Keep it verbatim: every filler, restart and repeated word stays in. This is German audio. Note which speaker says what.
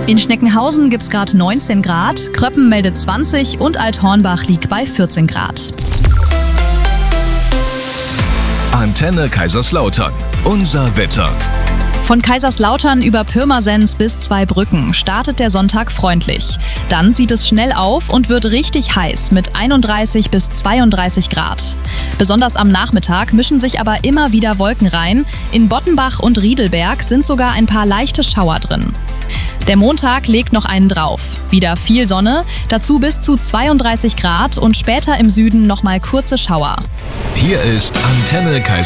Speaker 1: In Schneckenhausen gibt es gerade neunzehn Grad, Kröppen meldet zwanzig und Althornbach liegt bei vierzehn Grad.
Speaker 2: Antenne Kaiserslautern. Unser Wetter.
Speaker 1: Von Kaiserslautern über Pirmasens bis Zweibrücken startet der Sonntag freundlich. Dann zieht es schnell auf und wird richtig heiß mit einunddreißig bis zweiunddreißig Grad. Besonders am Nachmittag mischen sich aber immer wieder Wolken rein. In Bottenbach und Riedelberg sind sogar ein paar leichte Schauer drin. Der Montag legt noch einen drauf. Wieder viel Sonne, dazu bis zu zweiunddreißig Grad und später im Süden nochmal kurze Schauer.
Speaker 2: Hier ist Antenne Kaiserslautern.